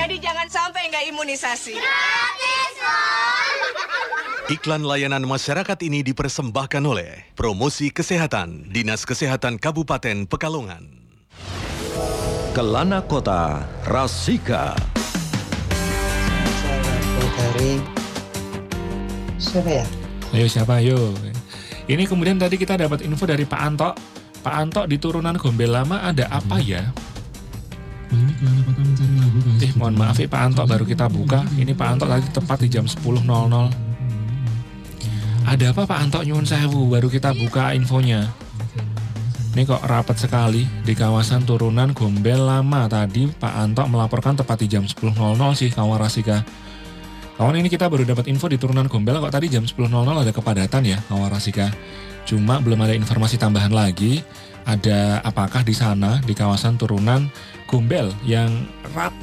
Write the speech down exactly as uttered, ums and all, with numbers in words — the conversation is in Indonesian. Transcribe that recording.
Jadi jangan sampai nggak imunisasi. Gratis loh. Iklan layanan masyarakat ini dipersembahkan oleh Promosi Kesehatan Dinas Kesehatan Kabupaten Pekalongan. Kelana Kota Rasika. Dari siapa ya? Ayo siapa ayo. Ini kemudian tadi kita dapat info dari Pak Anto. Pak Anto di turunan Gombel Lama ada apa ya? Eh mohon maaf ya Pak Anto, baru kita buka. Ini Pak Anto tadi tepat di jam sepuluh nol nol. Ada apa Pak Anto nyuwun sewu, baru kita buka infonya. Ini kok rapat sekali di kawasan turunan Gombel Lama. Tadi Pak Anto melaporkan tepat di jam sepuluh nol nol sih kawan Rasika. Kawan ini kita baru dapat info di turunan Gombel kok tadi jam sepuluh nol nol ada kepadatan ya kawan Rasika. Cuma belum ada informasi tambahan lagi. Ada apakah di sana di kawasan turunan Gombel yang rapuh